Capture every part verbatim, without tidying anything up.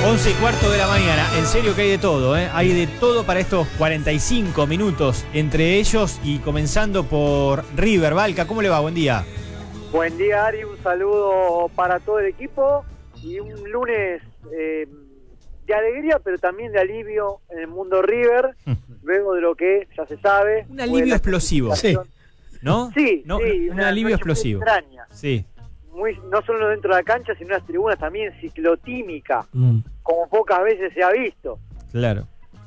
once y cuarto de la mañana, en serio que hay de todo, ¿eh? Hay de todo para estos cuarenta y cinco minutos entre ellos y comenzando por River. Valca, ¿cómo le va? Buen día. Buen día, Ari, un saludo para todo el equipo y un lunes eh, de alegría, pero también de alivio en el mundo River, luego de lo que ya se sabe. Un alivio explosivo, sí. ¿no? Sí, no, sí, un una alivio explosivo. Extraña. Sí. Muy, no solo dentro de la cancha, sino en las tribunas también ciclotímica, Mm. como pocas veces se ha visto. Claro.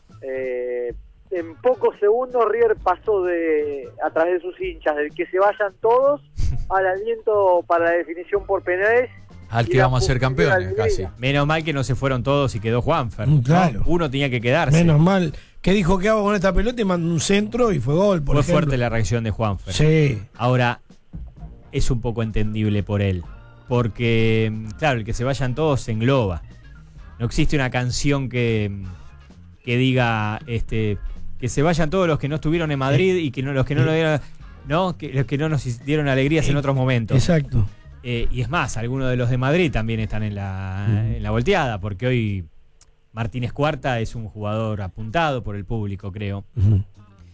Eh, en pocos segundos River pasó de a través de sus hinchas del que se vayan todos al aliento para la definición por penales. Al que vamos a ser campeones casi. Menos mal que no se fueron todos y quedó Juanfer. Mm, claro. ¿No? Uno tenía que quedarse. Menos mal. ¿Qué dijo? ¿Qué hago con esta pelota? Y mandó un centro y fue gol, por Fue ejemplo. fuerte la reacción de Juanfer. Sí. Ahora, es un poco entendible por él. Porque, claro, el que se vayan todos se engloba. No existe una canción que, que diga este, que se vayan todos los que no estuvieron en Madrid y que no, los que no, lo dieron, ¿no? Que, los que no nos dieron alegrías en otros momentos. Exacto. Eh, y es más, algunos de los de Madrid también están en la, mm. en la volteada, porque hoy Martínez Cuarta es un jugador apuntado por el público, creo. Uh-huh.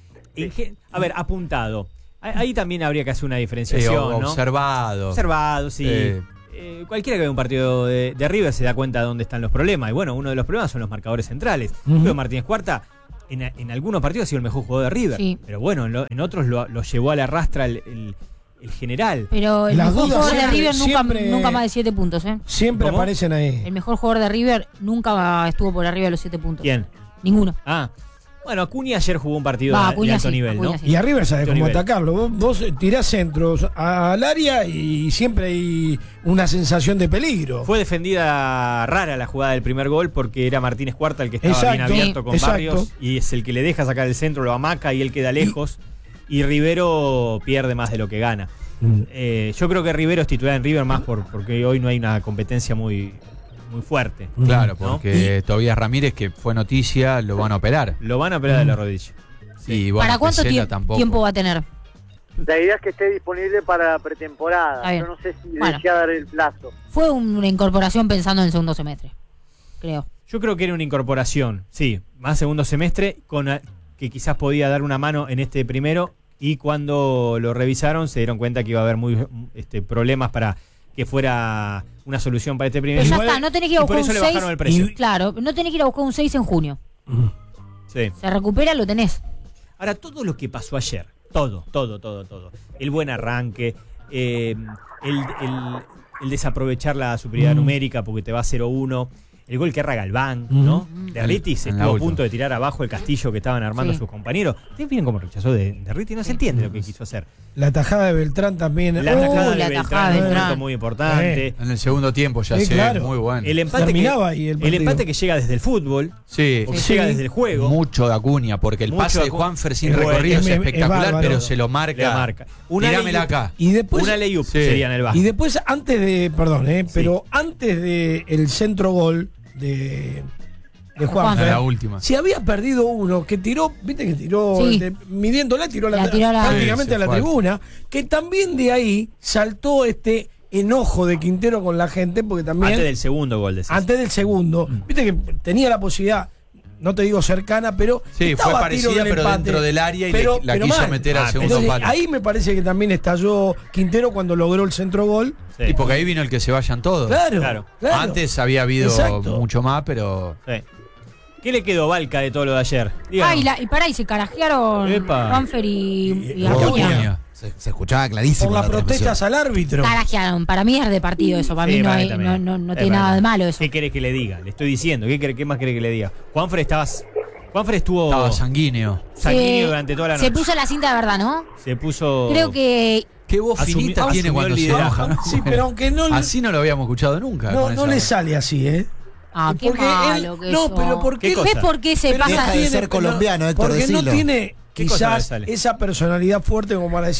En, a ver, apuntado. Ahí también habría que hacer una diferenciación, eh, ¿no? Observado. Observado, sí. Eh. Eh, cualquiera que vea un partido de, de River se da cuenta de dónde están los problemas. Y bueno, uno de los problemas son los marcadores centrales. Uh-huh. Pero Martínez Cuarta, en, en algunos partidos ha sido el mejor jugador de River. Sí. Pero bueno, en, lo, en otros lo, lo llevó a la rastra el, el, el general. Pero el Las mejor jugador siempre, de River nunca, siempre, nunca más de siete puntos, ¿eh? Siempre ¿Cómo? aparecen ahí. El mejor jugador de River nunca estuvo por arriba de los siete puntos. ¿Quién? Ninguno. Ah. Bueno, Acuña ayer jugó un partido Va, de, Acuña de alto sí, nivel, Acuña ¿no? sí. Y a River sabe alto cómo nivel. atacarlo. Vos, vos tirás centros al área y siempre hay una sensación de peligro. Fue defendida rara la jugada del primer gol porque era Martínez Cuarta el que estaba Exacto, bien abierto con exacto. Barrios y es el que le deja sacar el centro, lo amaca y él queda lejos y, y Rivero pierde más de lo que gana. Mm. Eh, yo creo que Rivero es titular en River más por, porque hoy no hay una competencia muy... muy fuerte. Claro, ¿no? porque y, Tobías Ramírez, que fue noticia, lo van a operar. Lo van a operar de la rodilla. Sí. Y bueno, ¿para cuánto tie- tiempo va a tener? La idea es que esté disponible para la pretemporada. Yo no sé si bueno, decía dar el plazo. Fue una incorporación pensando en el segundo semestre, creo. Yo creo que era una incorporación, sí, más segundo semestre, con a, que quizás podía dar una mano en este primero, y cuando lo revisaron se dieron cuenta que iba a haber muy este, problemas para que fuera una solución para este primero. Pero ya está, no tenés que ir a buscar un seis. Bajaron el precio. Y, claro, no tenés que ir a buscar un seis en junio. Sí. Se recupera, lo tenés. Ahora, todo lo que pasó ayer, todo, todo, todo, todo. El buen arranque, eh, el, el, el desaprovechar la superioridad mm. numérica porque te va cero uno, el gol que erra Galván, mm. ¿no? Derriti se estuvo a punto de tirar abajo el castillo que estaban armando sí. sus compañeros. ¿Ustedes vieron cómo rechazó de Derriti? No sí. se entiende lo que quiso hacer. La tajada de Beltrán también. La tajada uh, de la Beltrán, tajada de un Beltrán. momento muy importante. Eh. En el segundo tiempo ya sí, sé, claro. muy bueno. El empate, Terminaba que, ahí el el empate que llega desde el fútbol, sí. o que sí. llega desde el juego. Mucho de Acuña, porque el Mucho pase de Acu- Juanfer sin es recorrido bueno, es, es- espectacular, es pero se lo marca. Le marca. Una Tirámela ley- acá. Y después, una ley sí. sería en el básquet. y después antes de, perdón, eh, Sí. pero antes de el centro gol de, de Juanfer. Juanfer, La última. si había perdido uno que tiró, viste que tiró, Sí. de, midiéndola, tiró la, La tiró a la- prácticamente Sí, a la fue. tribuna, que también de ahí saltó este enojo de Quintero con la gente, porque también Antes del segundo gol de César. antes del segundo, Mm. viste que tenía la posibilidad, no te digo cercana, pero Sí, estaba fue a tiro parecida, del pero empate. dentro del área y Pero- le, la pero quiso mal. meter Ah, al segundo Entonces, palo. ahí me parece que también estalló Quintero cuando logró el centro gol. Sí. Y porque ahí vino el que se vayan todos. Claro, Claro. claro. Antes había habido Exacto. mucho más, pero Sí. ¿Qué le quedó Valca de todo lo de ayer? Díganos. Ah, y, la, y pará, y se carajearon Epa. Juanfer y, y, Y- Acuña. Acuña. Se, se escuchaba clarísimo. Por las la transmisión. protestas al árbitro. Carajearon. Para mí es de partido eso. Para Sí, mí no, para mí hay, también. no, no, no Sí, tiene para nada mí. de malo eso. ¿Qué querés que le diga? Le estoy diciendo. ¿Qué, querés- qué más querés que le diga? Juanfer estabas. Juanfer estuvo estaba sanguíneo. sanguíneo Se- durante toda la noche. Se puso la cinta de verdad, ¿no? Se puso. Creo que Qué voz Asumi- finita asumió tiene cuando el se liderazgo. enoja, ¿no? Sí, pero aunque no, Así no lo habíamos escuchado nunca. no, con no esa le voz. sale así, ¿eh? Ah, qué Porque malo él- que no, sos. pero ¿por qué? ¿Qué cosa? ¿Ves por qué se Pero pasa? deja de tiene- ser colombiano, Héctor, Porque no decilo. tiene ¿Qué cosa no le quizás sale? esa personalidad fuerte como para decir,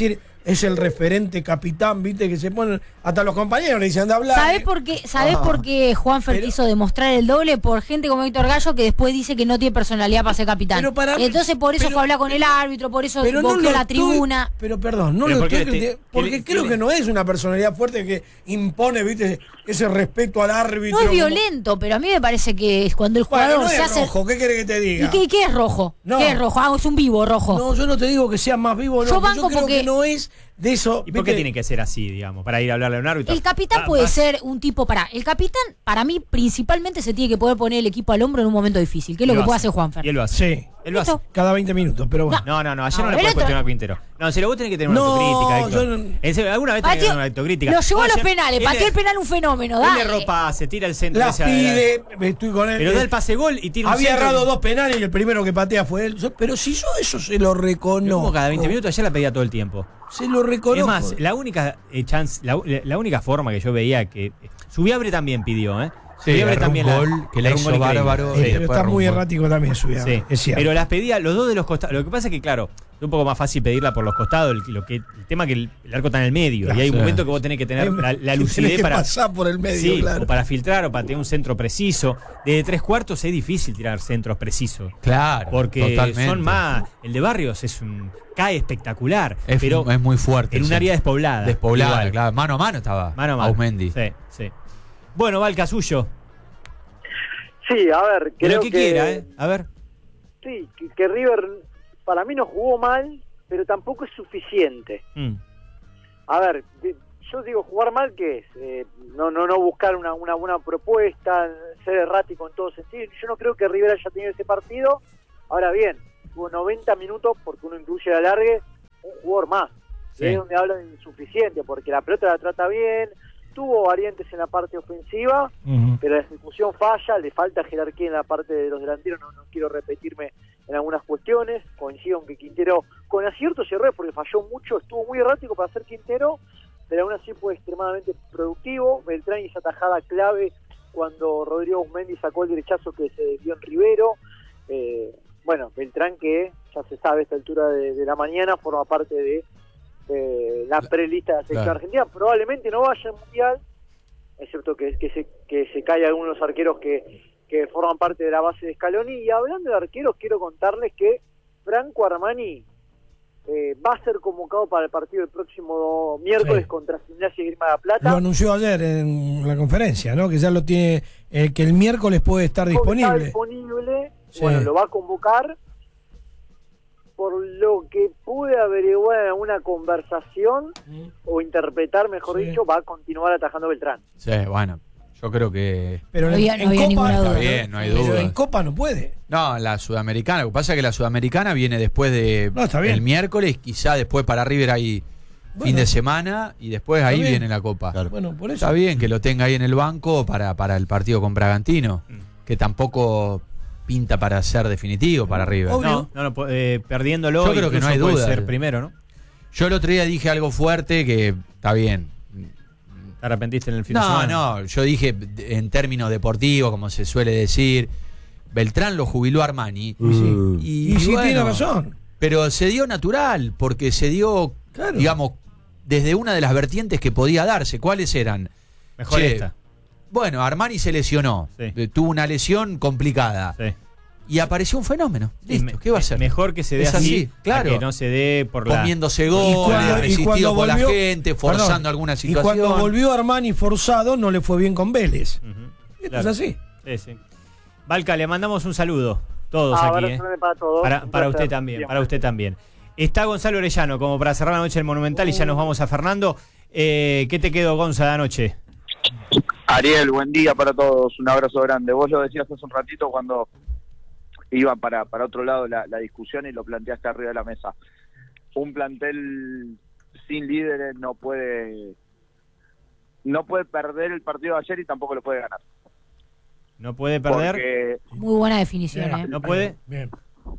es el referente capitán, viste, que se ponen, hasta los compañeros le dicen anda a hablar. ¿Sabés por qué, ¿sabés Ah. por qué Juanfer Pero- quiso demostrar el doble? Por gente como Héctor Gallo, que después dice que no tiene personalidad para ser capitán. Pero para mí- Entonces por eso pero- fue a hablar con el árbitro, por eso Pero no bloqueó lo la estoy- tribuna. Pero perdón, no Pero lo ¿por qué estoy le- criti- qué porque le- creo qué que le- no es una personalidad fuerte que impone, viste, ese respeto al árbitro. No es como- violento, pero a mí me parece que es cuando el Bueno, jugador no se es hace... rojo, ¿qué quiere que te diga? ¿Y qué, qué es rojo? No. ¿Qué es rojo? Ah, es un vivo rojo. No, yo no te digo que sea más vivo, no. Yo Yo, banco creo porque- que no es de eso. ¿Y por qué viste, tiene que ser así, digamos? Para ir a hablarle a un árbitro. El capitán Ah, puede vas- ser un tipo para... El capitán, para mí, principalmente se tiene que poder poner el equipo al hombro en un momento difícil, que es lo y que lo puede hace. hacer Juanfer. Y él lo hace. Sí, Él lo hace. Listo. cada veinte minutos, pero bueno. No, no, no, ayer No, no, le el puedes otro- cuestionar a Quintero. No, si lo vos tenés que tener una No, autocrítica, Héctor. yo no- En serio, alguna vez tenés que Pateó- tener una autocrítica. Lo llevó a Vos los ayer- penales, él pateó le- el penal un fenómeno, Él dale. le ropa, se tira el centro. Las ese a- pide, estoy con él. Pero da eh, el pase gol y tira un Había centro. errado dos penales y el primero que patea fue él. Yo- Pero si yo eso se lo Pero reconozco. como cada veinte minutos, ayer la pedía todo el tiempo. Se lo reconozco. Es más, la única eh, chance, la, la única forma que yo veía que. Subiabre también pidió, ¿eh? Sí, Subiabre erró un la- gol que le erró un hizo gol increíble. bárbaro. Eh, Sí. y pero después está muy rumbo. errático también su vida. Sí, Es cierto. pero las pedía los dos de los costados. Lo que pasa es que, claro, es un poco más fácil pedirla por los costados. El, lo que, el tema que el, el arco está en el medio. Claro, y hay un sí. momento que vos tenés que tener Hay- la, la que lucidez tenés que para. pasar por el medio, sí, claro. o para filtrar o para tener un centro preciso. Desde tres cuartos es difícil tirar centros precisos. Claro, Porque totalmente. son más. El de Barrios es un. Cae espectacular. Es, pero es muy fuerte. en un sí. área despoblada. Despoblada, Igual. claro. Mano a mano estaba. Mano a mano. Ausmendi. Sí, sí. Bueno, va el Casullo. Sí, a ver, De creo lo que, que... quiera, ¿eh? A ver. Sí, que, que River para mí no jugó mal, pero tampoco es suficiente. Mm. A ver, de- yo digo jugar mal, ¿qué es? Eh, no no no buscar una, una buena propuesta, ser errático en todo sentido. Yo no creo que River haya tenido ese partido. Ahora bien, tuvo noventa minutos, porque uno incluye la alargue, un jugador más. Sí. Y es donde hablan de insuficiente, porque la pelota la trata bien, tuvo variantes en la parte ofensiva, Ujú. pero la ejecución falla, le falta jerarquía en la parte de los delanteros, no, no quiero repetirme en algunas cuestiones, coincido en que Quintero, con aciertos y errores, porque falló mucho, estuvo muy errático para ser Quintero, pero aún así fue extremadamente productivo. Beltrán y esa tajada clave cuando Rodrigo Ausmendi sacó el derechazo que se desvió en Rivero. Eh, bueno, Beltrán, que ya se sabe a esta altura de, de la mañana, forma parte de eh, la prelista de la selección Claro. argentina, probablemente no vaya al Mundial, excepto que, que se que se cae algunos arqueros que, que forman parte de la base de Scaloni. Y hablando de arqueros, quiero contarles que Franco Armani eh, va a ser convocado para el partido el próximo miércoles Sí. contra Gimnasia y Grima de la Plata. Lo anunció ayer en la conferencia, ¿no? Que ya lo tiene, eh, que el miércoles puede estar Está disponible. disponible, Sí. bueno, lo va a convocar. Por lo que pude averiguar en alguna conversación, o interpretar, mejor Sí. dicho, va a continuar atajando Beltrán. Sí, bueno. Yo creo que. Pero No en, había- no en había Copa ninguna está duda. bien, no hay pero duda. en Copa no puede. No, la sudamericana. Lo que pasa es que la sudamericana viene después de No, está bien. el miércoles. Quizá después para River hay Bueno. fin de semana. Y después ahí bien. viene la Copa. Claro. Bueno, por eso. Está bien que lo tenga ahí en el banco para, para el partido con Bragantino. Mm. Que tampoco pinta para ser definitivo para River. Obvio. No, no, no, po- eh, perdiéndolo. Yo creo que no incluso hay puede duda. ser primero, ¿no? Yo el otro día dije algo fuerte que está bien. Te arrepentiste en el fin de No, semana. no, yo dije en términos deportivos, como se suele decir, Beltrán lo jubiló Armani. Mm. Y, Y sí bueno, tiene razón. Pero se dio natural, porque se dio, Claro. digamos, desde una de las vertientes que podía darse. ¿Cuáles eran? Mejor Che, esta. Bueno, Armani se lesionó, Sí. eh, tuvo una lesión complicada Sí. y apareció un fenómeno. Listo, Me- ¿qué va a hacer? Mejor que se dé Es así, así, claro. a que no se dé por la... Comiéndose Y goles, cuando- y resistido cuando por la volvió- gente, forzando Perdón, alguna Y situación. cuando volvió Armani forzado, no le fue bien con Vélez. Ujú, Esto claro. es así. Sí, sí. Valca, le mandamos un saludo. Todos Ah, aquí, abrazo ¿eh? grande para todos. Para, Un para placer. usted también, Bien. para usted también. Está Gonzalo Orellano, como para cerrar la noche del Monumental y ya nos vamos a Fernando. Eh, ¿Qué te quedó, Gonza, de anoche? Ariel, buen día para todos, un abrazo grande. Vos lo decías hace un ratito cuando iba para, para otro lado la, la discusión y lo planteaste arriba de la mesa. Un plantel sin líderes no puede no puede perder el partido de ayer y tampoco lo puede ganar. ¿No puede perder? Porque Muy buena definición, Bien. ¿eh? ¿No puede? Bien.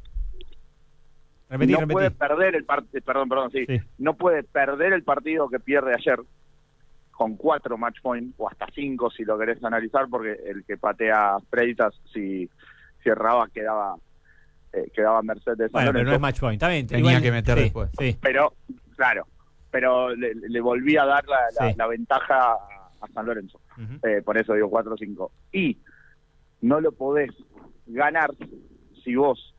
Repetí, no repetí. puede perder el partido, perdón, perdón, sí. Sí. No puede perder el partido que pierde ayer con cuatro match point o hasta cinco si lo querés analizar, porque el que patea Freitas, si, si erraba quedaba eh, quedaba Mercedes. Bueno, pero no es match point. Está bien. Tenía igual- que meter sí, después. Sí. Pero, claro, pero le, le volví a dar la, la, Sí. la ventaja a, a San Lorenzo. Ujú. Eh, por eso digo cuatro cinco. Y no lo podés ganar si vos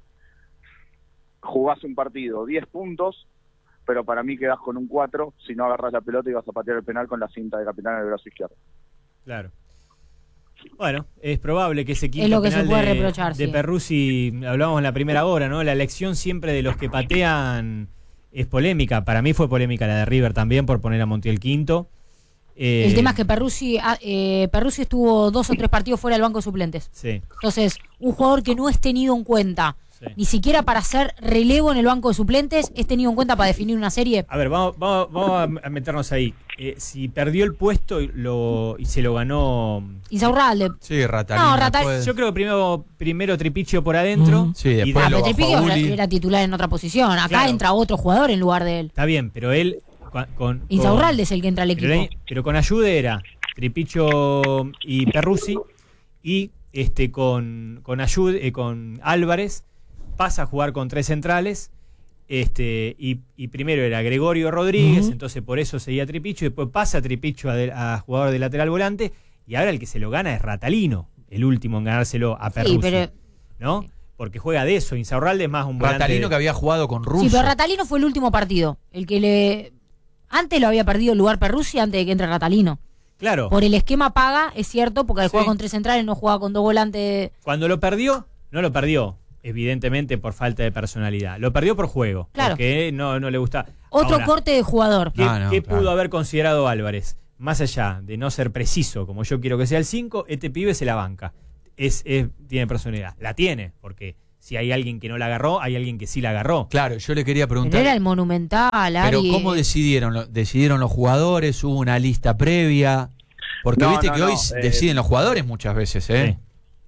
jugás un partido diez puntos, pero para mí quedás con un cuatro si no agarrás la pelota y vas a patear el penal con la cinta de capitán en el brazo izquierdo. Claro. Bueno, es probable que ese quinto Es lo que se penal puede de, reprochar, de sí. Perruzzi, hablábamos en la primera hora, ¿no? La elección siempre de los que patean es polémica. Para mí fue polémica la de River también por poner a Montiel quinto. Eh, El tema es que Perruzzi, ah, eh, Perruzzi estuvo dos o tres partidos fuera del banco de suplentes. Sí, Entonces, un jugador que no es tenido en cuenta, sí. ni siquiera para hacer relevo en el banco de suplentes, es tenido en cuenta para definir una serie. A ver, vamos, vamos, vamos a meternos ahí. Eh, si perdió el puesto y, lo, y se lo ganó... Insaurralde. Sí, Ratalino. No, Ratal- después- Yo creo que primero, primero Tripichio por adentro. Ujú. Sí, y después Ah, lo pero bajó Tripichio Uli. era, era titular en otra posición. Acá Claro. entra otro jugador en lugar de él. Está bien, pero él... Con, con- Insaurralde es el que entra al pero, equipo. pero con ayuda era Tripicho y Perruzzi, y este con con ayuda, eh, con Álvarez pasa a jugar con tres centrales, este y, y primero era Gregorio Rodríguez, Ujú. entonces por eso seguía Tripicho, y después pasa Tripicho a, de- a jugador de lateral volante, y ahora el que se lo gana es Ratalino, el último en ganárselo a Perruzzi, Sí, pero, ¿no? Porque juega de eso, Insaurralde es más un volante. Ratalino que había jugado con Russo. sí, pero Ratalino fue el último partido. El que le. Antes lo había perdido el lugar Perruzzi antes de que entre Ratalino. Claro. Por el esquema paga, es cierto, porque al Sí. juega con tres centrales, no juega con dos volantes. Cuando lo perdió, no lo perdió, evidentemente por falta de personalidad. Lo perdió por juego, Claro. porque no, no le gusta. Otro Ahora, corte de jugador. ¿Qué, Ah, no, qué claro. pudo haber considerado Álvarez? Más allá de no ser preciso, como yo quiero que sea el cinco, este pibe se la banca. Es, es- tiene personalidad. La tiene, porque si hay alguien que no la agarró, hay alguien que sí la agarró. Claro, yo le quería Pero preguntar. era el Monumental, Pero Ari. ¿cómo decidieron? ¿Lo- ¿Decidieron los jugadores? ¿Hubo una lista previa? Porque No, viste no, que no, hoy eh, deciden los jugadores muchas veces, ¿eh?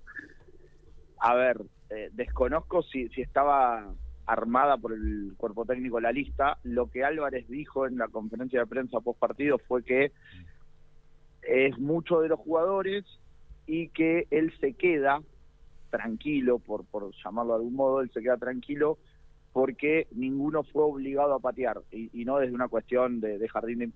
A ver, eh, desconozco si, si estaba armada por el cuerpo técnico la lista. Lo que Álvarez dijo en la conferencia de prensa post partido fue que es mucho de los jugadores y que él se queda tranquilo, por, por llamarlo de algún modo, él se queda tranquilo porque ninguno fue obligado a patear y, y no desde una cuestión de, de jardín de